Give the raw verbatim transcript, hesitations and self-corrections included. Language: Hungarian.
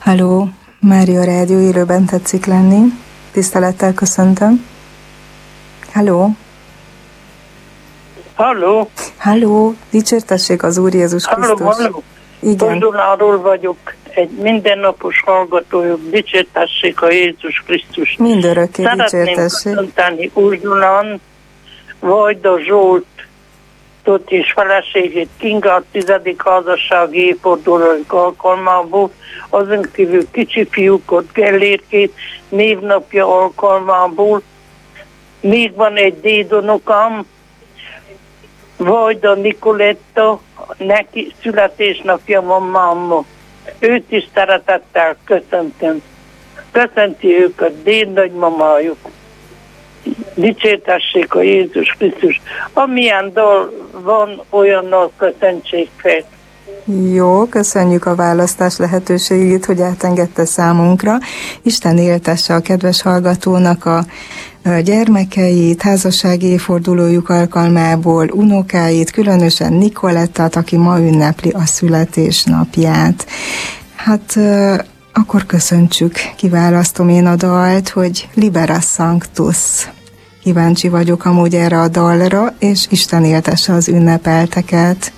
Halló, Mária Rádió, élőben tetszik lenni. Tisztelettel köszöntöm. Halló. Halló. Halló, dicsértessék az Úr Jézus Krisztus. Halló, halló. Igen. Donáról vagyok, egy mindennapos hallgatójuk, dicsértessék a Jézus Krisztus. Mindörökké dicsértessék. Szeretném köszönteni Úr-Dunán, Vajda Zsoltot és feleségét Kinga a tizedik házassági évfordulójuk alkalmából, azon kívül kicsi fiúkot, Gellérkét névnapja alkalmából. Még van egy dédunokám, Vajda Nikoletta, neki születésnapja van máma. Őt is szeretettel köszöntöm. Köszönti őket déd nagymamájuk. Dicsértessék a Jézus Krisztus. Amilyen dal van, olyannal köszöntsék fel. Jó, köszönjük a választás lehetőségét, hogy átengedte számunkra. Isten éltesse a kedves hallgatónak a gyermekeit, házassági évfordulójuk alkalmából, unokáit, különösen Nikolettát, aki ma ünnepli a születésnapját. Hát akkor köszöntsük, kiválasztom én a dalt, hogy Libera Sanctus. Kíváncsi vagyok amúgy erre a dalra, és Isten éltesse az ünnepelteket.